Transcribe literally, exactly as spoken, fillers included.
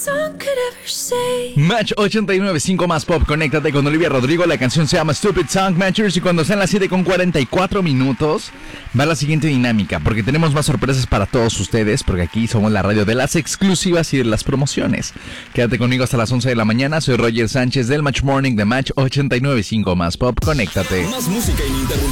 Match ochenta y nueve punto cinco más pop, conéctate con Olivia Rodrigo. La canción se llama Stupid Song Matchers. Y cuando sean las siete con cuarenta y cuatro minutos va la siguiente dinámica, porque tenemos más sorpresas para todos ustedes, porque aquí somos la radio de las exclusivas y de las promociones. Quédate conmigo hasta las once de la mañana. Soy Roger Sánchez del Match Morning de Match ochenta y nueve punto cinco más pop, conéctate. Más música ininterrumpida.